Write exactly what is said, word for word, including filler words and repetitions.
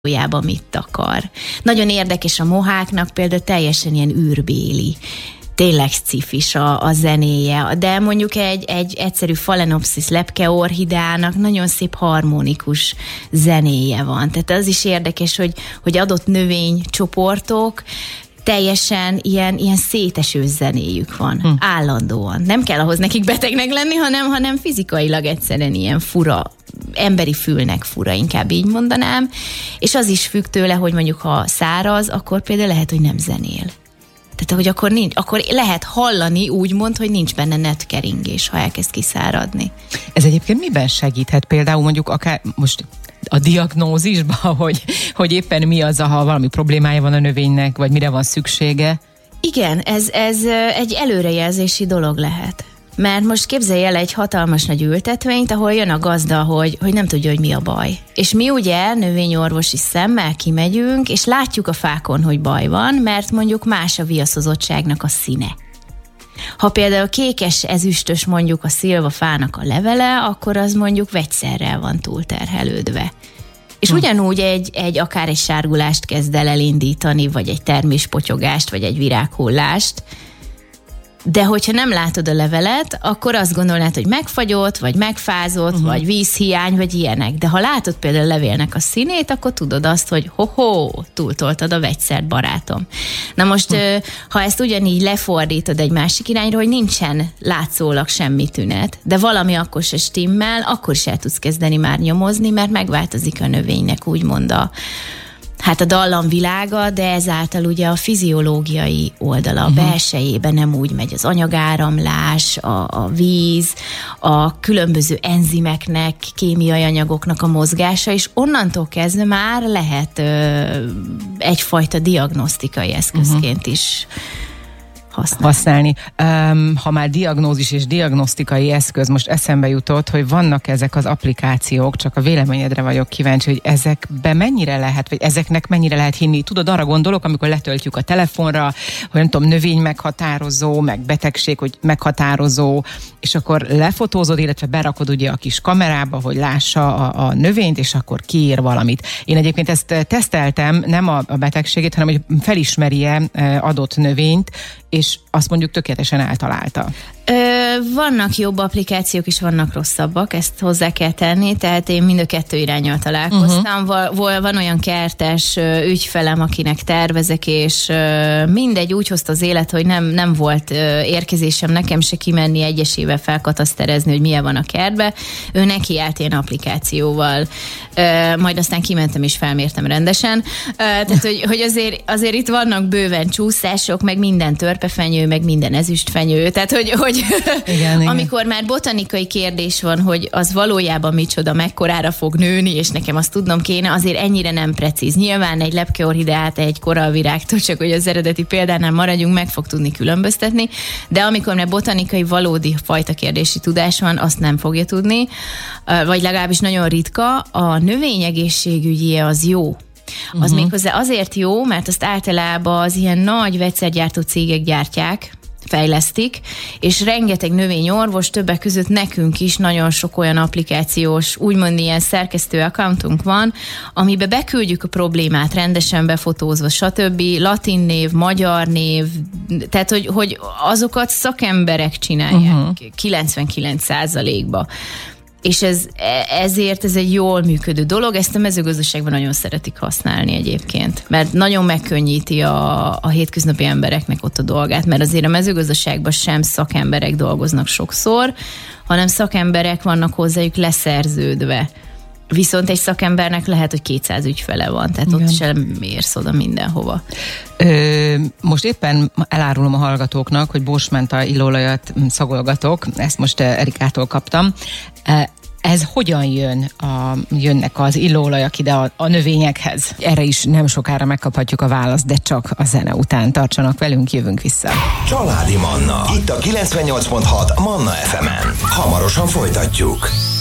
valójában mit akar. Nagyon érdekes, a moháknak például teljesen ilyen űrbéli, tényleg cifis a, a zenéje, de mondjuk egy, egy egyszerű Phalaenopsis lepkeorchideának nagyon szép harmonikus zenéje van. Tehát az is érdekes, hogy, hogy adott növénycsoportok teljesen ilyen, ilyen széteső zenéjük van, hm. állandóan. Nem kell ahhoz nekik betegnek lenni, hanem, hanem fizikailag egyszerűen ilyen fura, emberi fülnek fura, inkább így mondanám, és az is függ tőle, hogy mondjuk ha száraz, akkor például lehet, hogy nem zenél. Tehát, hogy akkor, nincs, akkor lehet hallani úgymond, hogy nincs benne netkeringés, ha elkezd kiszáradni. Ez egyébként miben segíthet? Például mondjuk akár most a diagnózisban, hogy, hogy éppen mi az, ha valami problémája van a növénynek, vagy mire van szüksége? Igen, ez, ez egy előrejelzési dolog lehet. Mert most képzelj el egy hatalmas nagy ültetvényt, ahol jön a gazda, hogy, hogy nem tudja, hogy mi a baj. És mi ugye növényorvosi szemmel kimegyünk, és látjuk a fákon, hogy baj van, mert mondjuk más a viaszozottságnak a színe. Ha például kékes, ezüstös mondjuk a szilvafának a levele, akkor az mondjuk vegyszerrel van túlterhelődve. És hm. ugyanúgy egy, egy akár egy sárgulást kezd el elindítani, vagy egy terméspotyogást, vagy egy virághullást, de hogyha nem látod a levelet, akkor azt gondolnád, hogy megfagyott, vagy megfázott, uh-huh. vagy vízhiány, vagy ilyenek. De ha látod például a levélnek a színét, akkor tudod azt, hogy ho-ho, túltoltad a vegyszert, barátom. Na most, uh-huh. ha ezt ugyanígy lefordítod egy másik irányra, hogy nincsen látszólag semmi tünet, de valami akkor se stimmel, akkor is el tudsz kezdeni már nyomozni, mert megváltozik a növénynek úgymond a hát a dallamvilága, de ezáltal ugye a fiziológiai oldala, a uh-huh. belsejében nem úgy megy az anyagáramlás, a, a víz, a különböző enzimeknek, kémiai anyagoknak a mozgása, és onnantól kezdve már lehet ö, egyfajta diagnosztikai eszközként uh-huh. is használni. használni. Um, ha már diagnózis és diagnosztikai eszköz, most eszembe jutott, hogy vannak ezek az applikációk, csak a véleményedre vagyok kíváncsi, hogy ezekbe mennyire lehet, vagy ezeknek mennyire lehet hinni. Tudod, arra gondolok, amikor letöltjük a telefonra, hogy nem tudom, növény meghatározó, meg betegség, hogy meghatározó, és akkor lefotózod, illetve berakod ugye a kis kamerába, hogy lássa a, a növényt, és akkor kiír valamit. Én egyébként ezt teszteltem, nem a, a betegségét, hanem hogy felismerje adott növényt, és azt mondjuk tökéletesen eltalálta. Ö, vannak jobb applikációk is, vannak rosszabbak, ezt hozzá kell tenni, tehát én mind a kettő iránnyal találkoztam. Uh-huh. Val, van olyan kertes ügyfelem, akinek tervezek, és mindegy úgy hozta az élet, hogy nem, nem volt érkezésem nekem se kimenni egyesével felkataszterezni, hogy milyen van a kertbe. Ő neki állt ilyen applikációval, majd aztán kimentem és felmértem rendesen. Tehát, hogy, hogy azért, azért itt vannak bőven csúszások, meg minden törpefenyő, meg minden ezüstfenyő, tehát hogy, hogy igen, amikor igen. már botanikai kérdés van, hogy az valójában micsoda, mekkorára fog nőni, és nekem azt tudnom kéne, azért ennyire nem precíz. Nyilván egy lepkeorchideát egy korallvirágtól, csak hogy az eredeti példánál maradjunk, meg fog tudni különböztetni, de amikor már botanikai valódi fajta kérdési tudás van, azt nem fogja tudni, vagy legalábbis nagyon ritka. A növényegészségügyi az jó. Az uh-huh. méghozzá azért jó, mert azt általában az ilyen nagy vegyszergyártó cégek gyártják, fejlesztik, és rengeteg növényorvos, többek között nekünk is nagyon sok olyan applikációs, úgymond ilyen szerkesztő accountunk van, amiben beküldjük a problémát rendesen befotózva, stb. Latin név, magyar név, tehát hogy, hogy azokat szakemberek csinálják uh-huh. kilencvenkilenc százalékban. És ez, ezért ez egy jól működő dolog, ezt a mezőgazdaságban nagyon szeretik használni egyébként, mert nagyon megkönnyíti a, a hétköznapi embereknek ott a dolgát, mert azért a mezőgazdaságban sem szakemberek dolgoznak sokszor, hanem szakemberek vannak hozzájuk leszerződve. Viszont egy szakembernek lehet, hogy kétszáz ügyfele van, tehát igen. ott sem érsz oda mindenhova. Ö, most éppen elárulom a hallgatóknak, hogy borsmenta illóolajat szagolgatok, ezt most Erikától kaptam. Ez hogyan jön a, jönnek az illóolajak ide a, a növényekhez? Erre is nem sokára megkaphatjuk a választ, de csak a zene után. Tartsanak velünk, jövünk vissza. Családi Manna, itt a kilencvennyolc pont hat Manna ef emen. Hamarosan folytatjuk.